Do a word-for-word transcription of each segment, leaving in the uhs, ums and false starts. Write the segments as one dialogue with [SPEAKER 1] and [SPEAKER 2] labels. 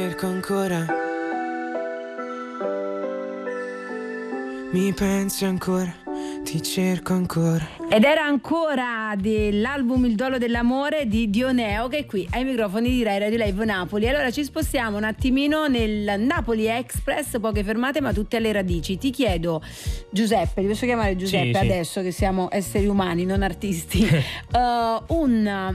[SPEAKER 1] Cerco ancora, mi pensi ancora, ti cerco ancora.
[SPEAKER 2] Ed era ancora dell'album Il Duolo dell'amore di Dioneo, che è qui ai microfoni di Rai Radio Live Napoli. Allora ci spostiamo un attimino nel Napoli Express, poche fermate ma tutte alle radici. Ti chiedo, Giuseppe, ti posso chiamare Giuseppe, sì, adesso sì, che siamo esseri umani, non artisti, uh, un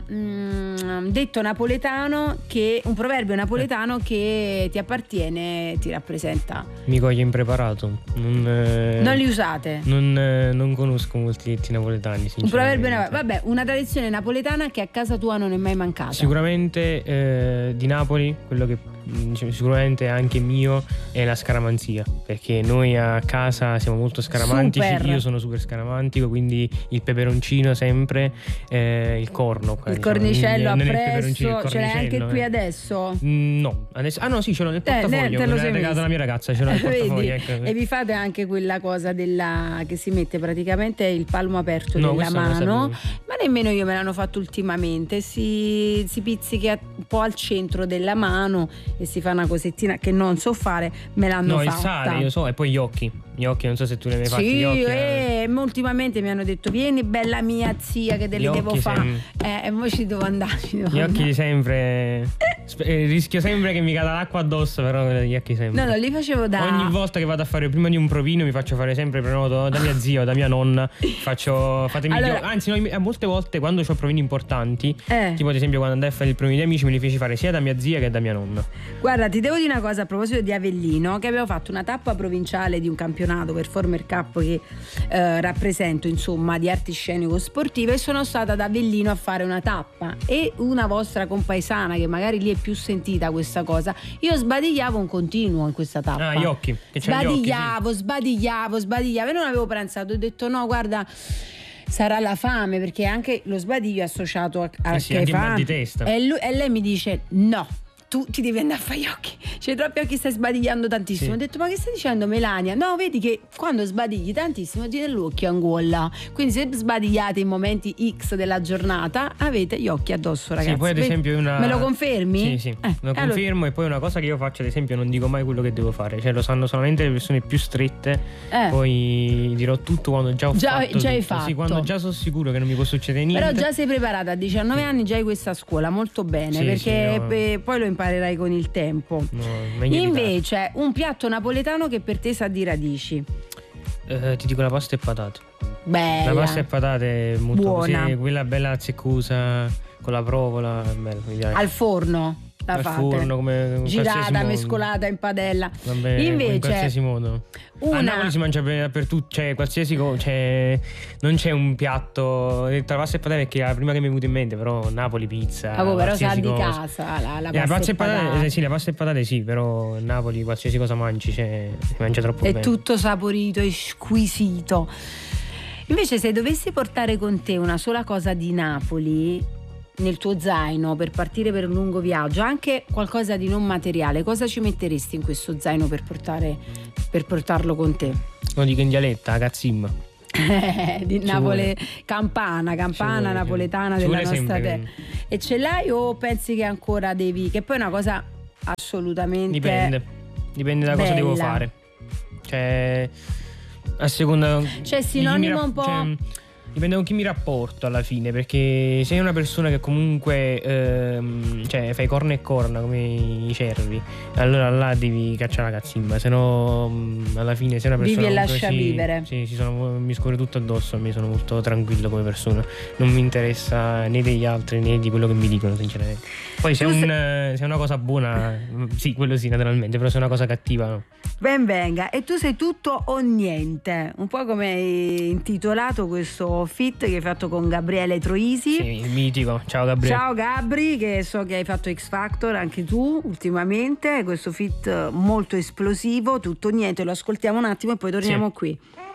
[SPEAKER 2] mm, detto napoletano, che un proverbio napoletano che ti appartiene, ti rappresenta.
[SPEAKER 3] Mi coglie impreparato. Non, eh,
[SPEAKER 2] non li usate?
[SPEAKER 3] Non, eh, non conosco molti detti napoletani.
[SPEAKER 2] Un proverbio, vabbè, una tradizione napoletana che a casa tua non è mai mancata.
[SPEAKER 3] Sicuramente eh, di Napoli, quello che diciamo, sicuramente anche mio è la scaramanzia, perché noi a casa siamo molto scaramantici. Super. Io sono super scaramantico, quindi il peperoncino sempre, eh, il corno,
[SPEAKER 2] il diciamo, cornicello appresso, ce l'hai anche qui eh. adesso?
[SPEAKER 3] Mm, no, adesso, ah no sì, ce l'ho nel portafoglio, me l'ha regalato la mia ragazza, ce l'ho nel portafoglio, ecco.
[SPEAKER 2] E vi fate anche quella cosa della che si mette praticamente il palmo aperto no, della mano, ma nemmeno io me l'hanno fatto ultimamente, si, si pizzica un po' al centro della mano e si fa una cosettina che non so fare, me l'hanno
[SPEAKER 3] no,
[SPEAKER 2] fatta.
[SPEAKER 3] No, il sale, io so, e poi gli occhi. Gli occhi, non so se tu ne hai mai fatti.
[SPEAKER 2] Sì,
[SPEAKER 3] gli occhi,
[SPEAKER 2] eh, eh. ultimamente mi hanno detto vieni bella mia zia che te li devo fare. Sem- eh, e poi ci devo andare. Ci devo
[SPEAKER 3] gli
[SPEAKER 2] andare.
[SPEAKER 3] occhi sempre. eh, rischio sempre che mi cada l'acqua addosso, però gli occhi sempre.
[SPEAKER 2] No, no, li facevo da.
[SPEAKER 3] Ogni volta che vado a fare prima di un provino mi faccio fare sempre prenoto da mia zia o da mia nonna. Faccio. Fatemi allora, anzi, no, a molte volte quando ho provini importanti, eh. tipo ad esempio quando andai a fare il provino di amici, me li feci fare sia da mia zia che da mia nonna.
[SPEAKER 2] Guarda, ti devo dire una cosa a proposito di Avellino, che avevo fatto una tappa provinciale di un campionato Performer Cup che eh, rappresento, insomma, di arti scenico sportive, e sono stata ad Avellino a fare una tappa, e una vostra compaesana che magari lì è più sentita questa cosa, io sbadigliavo un continuo in questa tappa.
[SPEAKER 3] Ah, gli occhi, che c'è
[SPEAKER 2] sbadigliavo,
[SPEAKER 3] gli occhi, sì.
[SPEAKER 2] sbadigliavo, sbadigliavo e non avevo pranzato, ho detto no, guarda, sarà la fame, perché anche lo sbadiglio è associato a, a
[SPEAKER 3] eh sì, anche mal di testa.
[SPEAKER 2] E, lui, e lei mi dice no, tu ti devi andare a fare gli occhi, c'hai troppi occhi, stai sbadigliando tantissimo. Sì. Ho detto ma che stai dicendo Melania? No, vedi che quando sbadigli tantissimo tiene l'occhio angola, quindi se sbadigliate in momenti X della giornata avete gli occhi addosso, ragazzi.
[SPEAKER 3] Sì, poi ad esempio una...
[SPEAKER 2] me lo confermi?
[SPEAKER 3] Sì, sì, eh, lo confermo allora... E poi una cosa che io faccio, ad esempio, non dico mai quello che devo fare, cioè lo sanno solamente le persone più strette, eh. Poi dirò tutto quando già ho
[SPEAKER 2] già,
[SPEAKER 3] fatto
[SPEAKER 2] già
[SPEAKER 3] hai
[SPEAKER 2] fatto.
[SPEAKER 3] Sì, quando già sono sicuro che non mi può succedere niente.
[SPEAKER 2] Però già sei preparata, a diciannove anni già hai questa scuola, molto bene, sì, perché sì, no. pe- poi lo imparerai con il tempo.
[SPEAKER 3] No,
[SPEAKER 2] invece evitare. Un piatto napoletano che per te sa di radici.
[SPEAKER 3] Eh, ti dico la pasta e patate.
[SPEAKER 2] Bella.
[SPEAKER 3] La pasta e patate è molto
[SPEAKER 2] buona.
[SPEAKER 3] Sì, quella bella zeccosa con la provola, bella, mi piace.
[SPEAKER 2] Al forno la
[SPEAKER 3] al
[SPEAKER 2] fate.
[SPEAKER 3] forno, come
[SPEAKER 2] girata, mescolata in padella.
[SPEAKER 3] Vabbè,
[SPEAKER 2] invece
[SPEAKER 3] in qualsiasi modo.
[SPEAKER 2] Una...
[SPEAKER 3] A Napoli si mangia per, per tutto, cioè qualsiasi cosa, cioè, non c'è un piatto tra pasta e patate, perché è la prima che mi è venuta in mente, però Napoli pizza.
[SPEAKER 2] Ah, però sa di
[SPEAKER 3] cosa.
[SPEAKER 2] casa la, la
[SPEAKER 3] eh,
[SPEAKER 2] pasta,
[SPEAKER 3] pasta
[SPEAKER 2] e patate. patate.
[SPEAKER 3] Eh, sì, la pasta e patate sì, però Napoli qualsiasi cosa mangi, cioè, si mangia troppo
[SPEAKER 2] è
[SPEAKER 3] bene.
[SPEAKER 2] È tutto saporito e squisito. Invece se dovessi portare con te una sola cosa di Napoli nel tuo zaino per partire per un lungo viaggio, anche qualcosa di non materiale, cosa ci metteresti in questo zaino per portare per portarlo con te?
[SPEAKER 3] Lo dico in dialetta, cazzimma.
[SPEAKER 2] Di Napoli, campana, campana napoletana della nostra terra. E ce l'hai o pensi che ancora devi, che poi è una cosa assolutamente
[SPEAKER 3] dipende dipende da
[SPEAKER 2] bella.
[SPEAKER 3] Cosa devo fare, cioè a seconda,
[SPEAKER 2] cioè sinonimo un po',
[SPEAKER 3] cioè, dipende con chi mi rapporto alla fine, perché sei una persona che comunque ehm, cioè fai corna e corna come i cervi, allora là devi cacciare la cazzimma, se no alla fine sei una persona
[SPEAKER 2] vivi e lascia
[SPEAKER 3] sì,
[SPEAKER 2] vivere.
[SPEAKER 3] Sì, sì, sono, mi scorre tutto addosso, mi sono molto tranquillo come persona, non mi interessa né degli altri né di quello che mi dicono, sinceramente. Poi se è un, se è una cosa buona, sì, quello sì, naturalmente, però se è una cosa cattiva no.
[SPEAKER 2] Ben venga. E tu sei tutto o niente, un po' come hai intitolato questo fit che hai fatto con Gabriele Troisi.
[SPEAKER 3] Sì, il mitico. Ciao Gabriele.
[SPEAKER 2] Ciao Gabri, che so che hai fatto X Factor anche tu ultimamente, questo fit molto esplosivo, tutto o niente, lo ascoltiamo un attimo e poi torniamo sì. qui.